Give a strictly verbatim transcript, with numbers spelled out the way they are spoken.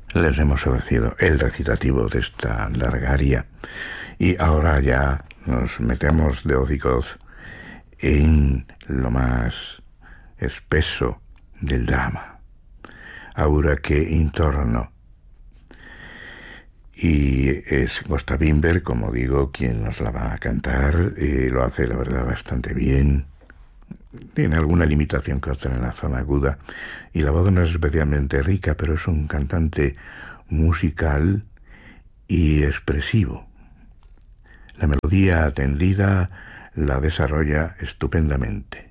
les hemos ofrecido el recitativo de esta larga aria y ahora ya nos metemos de hocicos en lo más espeso del drama. Ahora que intorno. Y es Gösta Winberg, como digo, quien nos la va a cantar, y lo hace, la verdad, bastante bien. Tiene alguna limitación que otra en la zona aguda, y la voz no es especialmente rica, pero es un cantante musical y expresivo. La melodía atendida la desarrolla estupendamente.